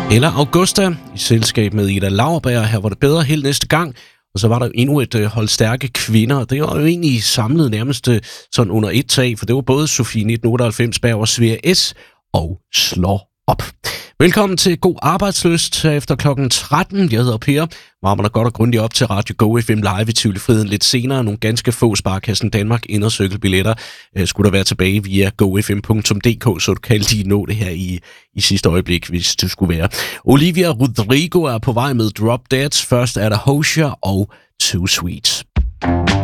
Eller Augusta i selskab med Ida Lauerberg. Her var det bedre helt næste gang. Og så var der endnu et hold stærke kvinder. Det var jo egentlig samlet nærmest sådan under et tag, for det var både Sofie 1998, Berg og Svea S. og Slår op. Velkommen til God Arbejdslyst efter klokken 13. Jeg hedder Per. Varmer dig godt og grundigt op til Radio Go FM Live i Tivoli Friheden lidt senere. Nogle ganske få Sparkassen Danmark indercirkelbilletter skulle der være tilbage via gofm.dk, så du kan lige nå det her i sidste øjeblik, hvis det skulle være. Olivia Rodrigo er på vej med Drop Dead. Først er der Hosier og Too Sweet.